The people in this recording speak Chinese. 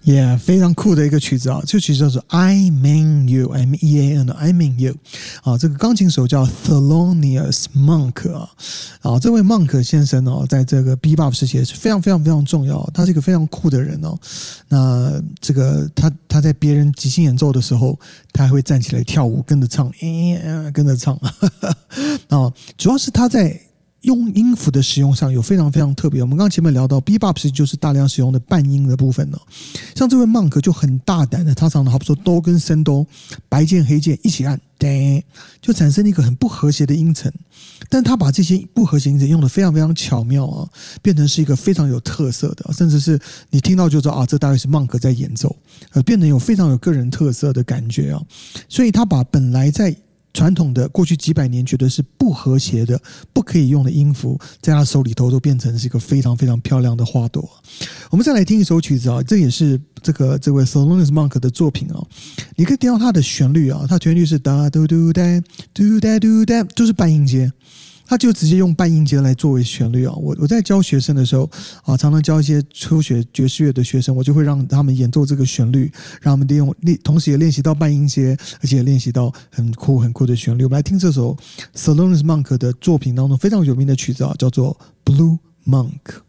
Yeah， 非常酷的一个曲子啊！这个曲子叫做 I Mean You M-E-A-N I Mean You 啊，这个钢琴手叫 Thelonious Monk 啊，这位 Monk 先生哦，在这个 Bebop 时期是非常非常非常重要，他是一个非常酷的人哦。那这个他在别人即兴演奏的时候，他还会站起来跳舞，跟着唱，跟着唱啊，主要是他在用音符的使用上有非常非常特别。我们刚刚前面聊到 Bebop 其实就是大量使用的半音的部分呢。像这位 Monk 就很大胆的，他常常好比说哆跟升哆，白键黑键一起按，就产生一个很不和谐的音程。但他把这些不和谐音程用得非常非常巧妙啊，变成是一个非常有特色的，甚至是你听到就知道啊，这大概是 Monk 在演奏，变得有非常有个人特色的感觉啊。所以他把本来在传统的过去几百年觉得是不和谐的不可以用的音符，在他手里头都变成是一个非常非常漂亮的花朵。我们再来听一首曲子啊，这也是这位 Thelonious Monk 的作品啊。你可以听到它的旋律啊，它的旋律是哒嘟嘟哒嘟哒嘟哒，就是半音阶。他就直接用半音阶来作为旋律啊！我在教学生的时候啊，常常教一些初学爵士乐的学生，我就会让他们演奏这个旋律，让他们同时也练习到半音阶，而且也练习到很酷很酷的旋律。我们来听这首 Thelonious Monk 的作品当中非常有名的曲子啊，叫做 Blue Monk。